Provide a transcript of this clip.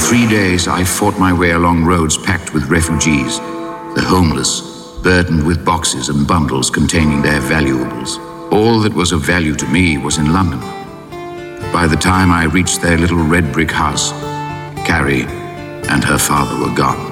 3 days, I fought my way along roads packed with refugees, the homeless, burdened with boxes and bundles containing their valuables. All that was of value to me was in London. By the time I reached their little red brick house, Carrie and her father were gone.